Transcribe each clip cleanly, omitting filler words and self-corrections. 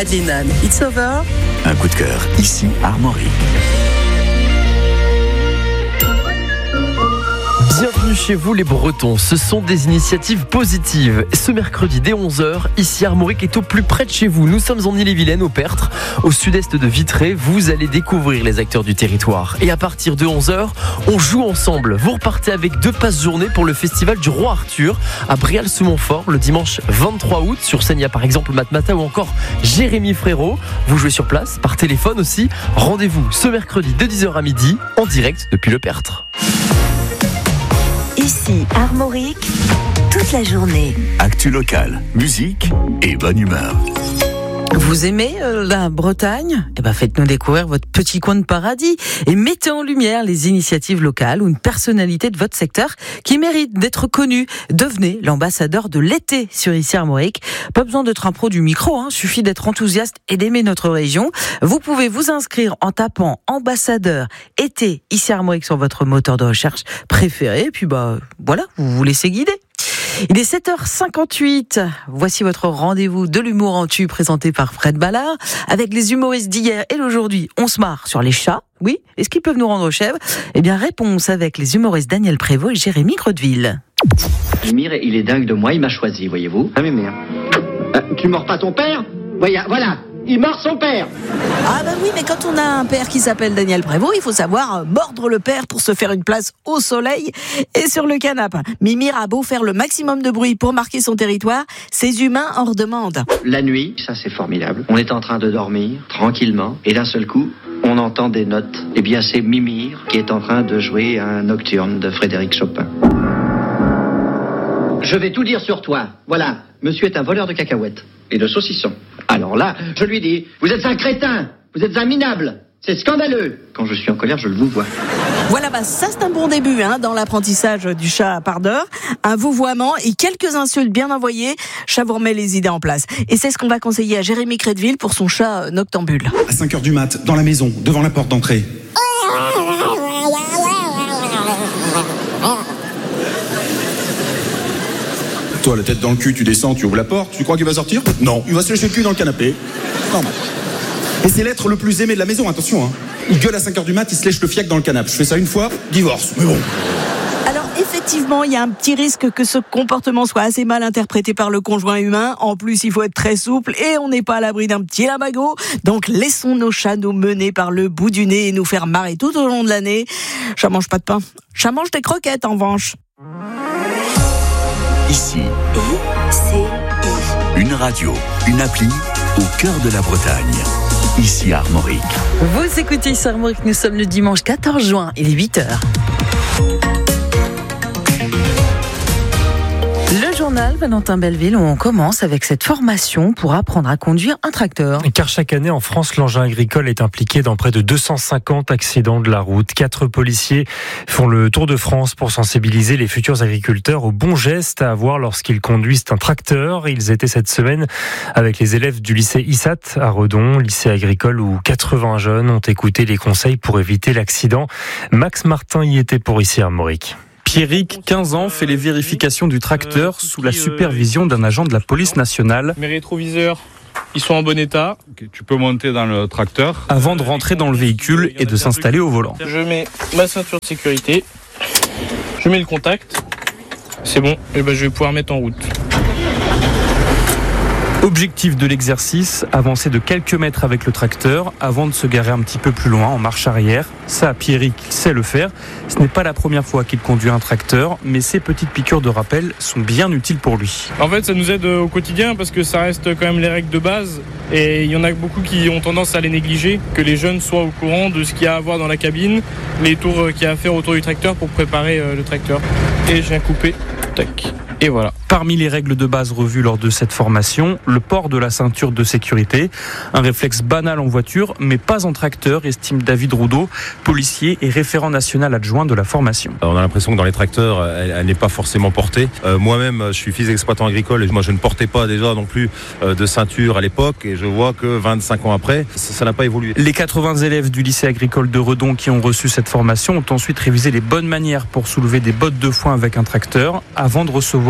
Madeleine Anne, It's Over. Un coup de cœur, ici Armorique. Bienvenue chez vous les Bretons, ce sont des initiatives positives. Ce mercredi dès 11h, ici Armorique est au plus près de chez vous. Nous sommes en Ille-et-Vilaine, au Pertre, au sud-est de Vitré. Vous allez découvrir les acteurs du territoire. Et à partir de 11h, on joue ensemble. Vous repartez avec 2 passes journée pour le festival du Roi Arthur à Bréal-sous-Montfort le dimanche 23 août. Sur scène, il y a par exemple Matmata ou encore Jérémy Frérot. Vous jouez sur place, par téléphone aussi. Rendez-vous ce mercredi de 10h à midi, en direct depuis le Pertre. Ici, Armorique, toute la journée. Actu locale, musique et bonne humeur. Vous aimez la Bretagne ? Eh ben, faites-nous découvrir votre petit coin de paradis et mettez en lumière les initiatives locales ou une personnalité de votre secteur qui mérite d'être connue. Devenez l'ambassadeur de l'été sur Ici Armorique. Pas besoin d'être un pro du micro, suffit d'être enthousiaste et d'aimer notre région. Vous pouvez vous inscrire en tapant ambassadeur été Ici Armorique sur votre moteur de recherche préféré. Et puis voilà, vous vous laissez guider. Il est 7h58. Voici votre rendez-vous de l'humour en tu présenté par Fred Ballard. Avec les humoristes d'hier et d'aujourd'hui, on se marre sur les chats. Oui, est-ce qu'ils peuvent nous rendre chèvres ? Eh bien, réponse avec les humoristes Daniel Prévost et Jérémy Creuteville. Mimir, il est dingue de moi, il m'a choisi, voyez-vous. Ah, Mimir. Tu mords pas ton père ? Voilà. Il mord son père. Ah bah oui, mais quand on a un père qui s'appelle Daniel Prévost, il faut savoir mordre le père pour se faire une place au soleil et sur le canapé. Mimir a beau faire le maximum de bruit pour marquer son territoire, ses humains en redemandent. La nuit, ça c'est formidable. On est en train de dormir, tranquillement, et d'un seul coup, on entend des notes. Eh bien, c'est Mimir qui est en train de jouer un nocturne de Frédéric Chopin. Je vais tout dire sur toi. Voilà, monsieur est un voleur de cacahuètes et de saucissons. Alors là, je lui dis, vous êtes un crétin, vous êtes un minable, c'est scandaleux. Quand je suis en colère, je le vous vois. Voilà, ça c'est un bon début dans l'apprentissage du chat à pardeur. Un vouvoiement et quelques insultes bien envoyées, chat vous remet les idées en place. Et c'est ce qu'on va conseiller à Jérémy Creuteville pour son chat noctambule. À 5h du mat, dans la maison, devant la porte d'entrée. Toi, la tête dans le cul, tu descends, tu ouvres la porte, tu crois qu'il va sortir ? Non, il va se lécher le cul dans le canapé. Normal. Et c'est l'être le plus aimé de la maison, attention. Il gueule à 5h du mat, il se lèche le fiac dans le canapé. Je fais ça une fois, divorce, mais bon. Alors effectivement, il y a un petit risque que ce comportement soit assez mal interprété par le conjoint humain. En plus, il faut être très souple et on n'est pas à l'abri d'un petit labago. Donc laissons nos chats nous mener par le bout du nez et nous faire marrer tout au long de l'année. Chat mange pas de pain. Chat mange des croquettes en revanche. Ici, une radio, une appli au cœur de la Bretagne. Ici Armorique. Vous écoutez Ici Armorique, nous sommes le dimanche 14 juin, il est 8h. Le journal Valentin Belleville, où on commence avec cette formation pour apprendre à conduire un tracteur. Car chaque année en France, l'engin agricole est impliqué dans près de 250 accidents de la route. 4 policiers font le tour de France pour sensibiliser les futurs agriculteurs aux bons gestes à avoir lorsqu'ils conduisent un tracteur. Ils étaient cette semaine avec les élèves du lycée ISAT à Redon, lycée agricole où 80 jeunes ont écouté les conseils pour éviter l'accident. Max Martin y était pour Ici Armorique. Pierrick, 15 ans, fait les vérifications du tracteur sous la supervision d'un agent de la police nationale. Mes rétroviseurs, ils sont en bon état. Tu peux monter dans le tracteur. Avant de rentrer dans le véhicule et de s'installer au volant. Je mets ma ceinture de sécurité, je mets le contact, c'est bon, et je vais pouvoir mettre en route. Objectif de l'exercice, avancer de quelques mètres avec le tracteur avant de se garer un petit peu plus loin en marche arrière. Ça, Pierrick sait le faire. Ce n'est pas la première fois qu'il conduit un tracteur, mais ces petites piqûres de rappel sont bien utiles pour lui. En fait, ça nous aide au quotidien parce que ça reste quand même les règles de base et il y en a beaucoup qui ont tendance à les négliger, que les jeunes soient au courant de ce qu'il y a à voir dans la cabine, les tours qu'il y a à faire autour du tracteur pour préparer le tracteur. Et je viens couper, tac, et voilà. Parmi les règles de base revues lors de cette formation, le port de la ceinture de sécurité. Un réflexe banal en voiture, mais pas en tracteur, estime David Roudot, policier et référent national adjoint de la formation. On a l'impression que dans les tracteurs, elle n'est pas forcément portée. Moi-même, je suis fils d'exploitant agricole et moi je ne portais pas déjà non plus de ceinture à l'époque et je vois que 25 ans après, ça n'a pas évolué. Les 80 élèves du lycée agricole de Redon qui ont reçu cette formation ont ensuite révisé les bonnes manières pour soulever des bottes de foin avec un tracteur avant de recevoir un cours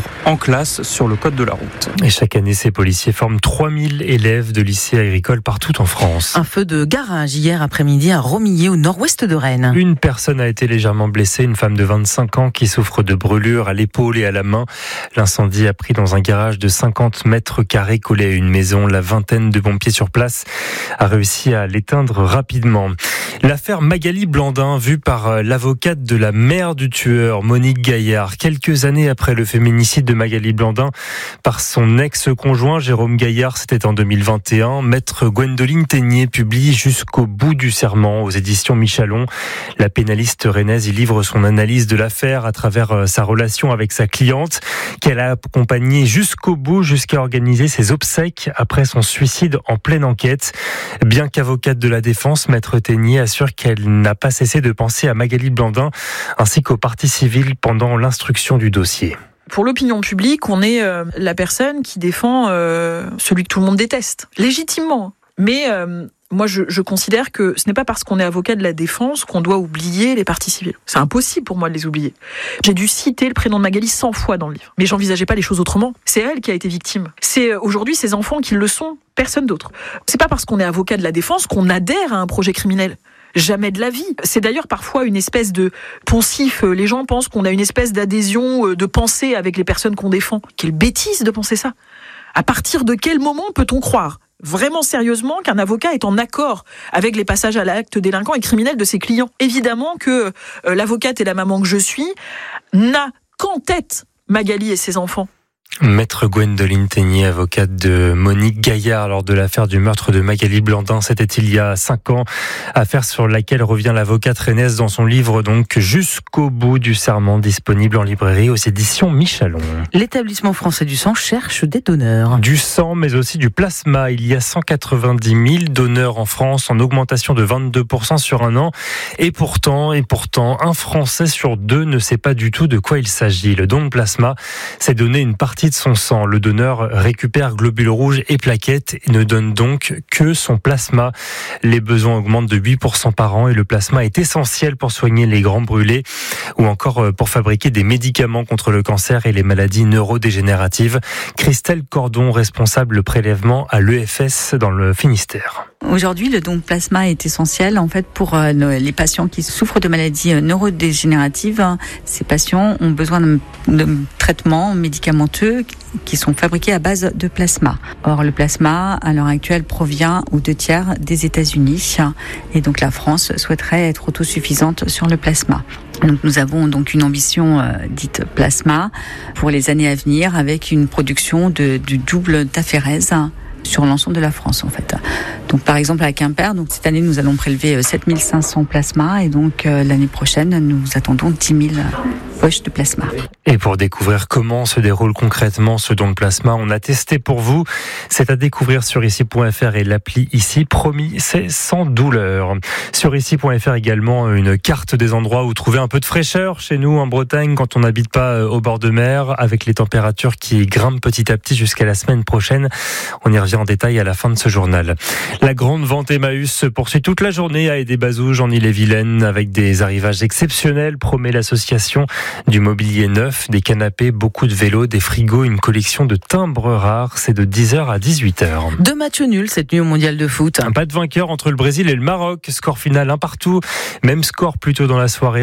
en classe sur le code de la route. Et chaque année, ces policiers forment 3000 élèves de lycées agricoles partout en France. Un feu de garage hier après-midi à Romilly, au nord-ouest de Rennes. Une personne a été légèrement blessée, une femme de 25 ans qui souffre de brûlures à l'épaule et à la main. L'incendie a pris dans un garage de 50 mètres carrés collé à une maison. La vingtaine de pompiers sur place a réussi à l'éteindre rapidement. L'affaire Magali Blandin, vue par l'avocate de la mère du tueur, Monique Gaillard. Quelques années après le féminicide de Magali Blandin par son ex-conjoint Jérôme Gaillard, c'était en 2021. Maître Gwendoline Ténier publie Jusqu'au bout du serment aux éditions Michalon. La pénaliste rennaise y livre son analyse de l'affaire à travers sa relation avec sa cliente, qu'elle a accompagnée jusqu'au bout, jusqu'à organiser ses obsèques après son suicide en pleine enquête. Bien qu'avocate de la défense, Maître Ténier assure qu'elle n'a pas cessé de penser à Magali Blandin ainsi qu'aux parties civiles pendant l'instruction du dossier. Pour l'opinion publique, on est la personne qui défend celui que tout le monde déteste, légitimement. Mais moi, je considère que ce n'est pas parce qu'on est avocat de la défense qu'on doit oublier les parties civiles. C'est impossible pour moi de les oublier. J'ai dû citer le prénom de Magali 100 fois dans le livre, mais j'envisageais pas les choses autrement. C'est elle qui a été victime. C'est aujourd'hui ses enfants qui le sont, personne d'autre. C'est pas parce qu'on est avocat de la défense qu'on adhère à un projet criminel. Jamais de la vie. C'est d'ailleurs parfois une espèce de poncif. Les gens pensent qu'on a une espèce d'adhésion, de pensée avec les personnes qu'on défend. Quelle bêtise de penser ça. À partir de quel moment peut-on croire vraiment sérieusement qu'un avocat est en accord avec les passages à l'acte délinquant et criminel de ses clients? Évidemment que l'avocate et la maman que je suis n'a qu'en tête Magali et ses enfants. Maître Gwendoline Ténier, avocate de Monique Gaillard lors de l'affaire du meurtre de Magali Blandin, c'était il y a 5 ans, affaire sur laquelle revient l'avocate rennaise dans son livre donc Jusqu'au bout du serment, disponible en librairie aux éditions Michalon. L'établissement français du sang cherche des donneurs. Du sang mais aussi du plasma, il y a 190 000 donneurs en France, en augmentation de 22% sur un an, et pourtant, un Français sur 2 ne sait pas du tout de quoi il s'agit. Le don de plasma, c'est donner une partie de son sang. Le donneur récupère globules rouges et plaquettes et ne donne donc que son plasma. Les besoins augmentent de 8% par an et le plasma est essentiel pour soigner les grands brûlés ou encore pour fabriquer des médicaments contre le cancer et les maladies neurodégénératives. Christelle Cordon, responsable prélèvement à l'EFS dans le Finistère. Aujourd'hui, le don de plasma est essentiel en fait pour les patients qui souffrent de maladies neurodégénératives. Ces patients ont besoin de traitements médicamenteux qui sont fabriqués à base de plasma. Or, le plasma, à l'heure actuelle, provient aux 2/3 des États-Unis. Et donc, la France souhaiterait être autosuffisante sur le plasma. Donc, nous avons donc une ambition dite plasma pour les années à venir avec une production du double d'aphérèse sur l'ensemble de la France en fait. Donc par exemple à Quimper, donc cette année nous allons prélever 7500 plasmas et donc l'année prochaine nous attendons 10 000 poches de plasma. Et pour découvrir comment se déroule concrètement ce don de plasma, on a testé pour vous. C'est à découvrir sur ici.fr et l'appli Ici. Promis, c'est sans douleur. Sur ici.fr également une carte des endroits où trouver un peu de fraîcheur chez nous en Bretagne quand on n'habite pas au bord de mer, avec les températures qui grimpent petit à petit jusqu'à la semaine prochaine. On y revient en détail à la fin de ce journal. La grande vente Emmaüs se poursuit toute la journée à Aidé-Bazouges en Ille-et-Vilaine avec des arrivages exceptionnels, promet l'association. Du mobilier neuf, des canapés, beaucoup de vélos, des frigos, une collection de timbres rares. C'est de 10h à 18h. 2 matchs nuls cette nuit au mondial de foot. Pas de vainqueur entre le Brésil et le Maroc. Score final 1 partout. Même score plus tôt dans la soirée.